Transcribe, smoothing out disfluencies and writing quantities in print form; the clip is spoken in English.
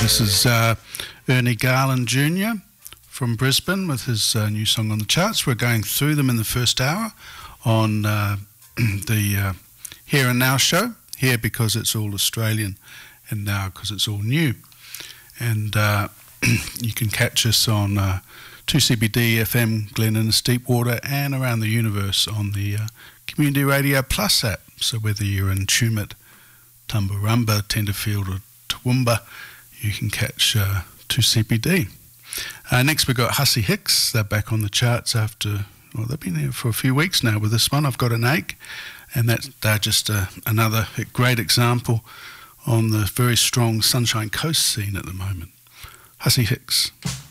This is Ernie Garland Jr. from Brisbane with his new song on the charts. We're going through them in the first hour on the Here and Now show. Here because it's all Australian, and now because it's all new. And you can catch us on 2CBD FM, Glen Innes Deepwater, and around the universe on the Community Radio Plus app. So whether you're in Tumut, Tumbarumba, Tenterfield or Toowoomba, you can catch 2CBD. Next we've got Hussey Hicks. They're back on the charts after, well, they've been there for a few weeks now with this one, I've Got an Ache. And they're just another great example on the very strong Sunshine Coast scene at the moment. Hussey Hicks.